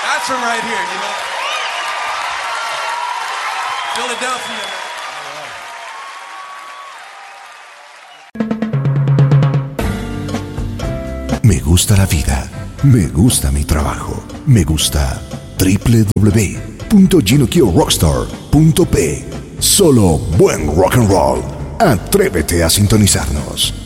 That's from right here, you know. Philadelphia, man. Me gusta la vida. Me gusta mi trabajo. Me gusta www.GinoKioRockstar.p. Solo buen rock and roll. Atrévete a sintonizarnos.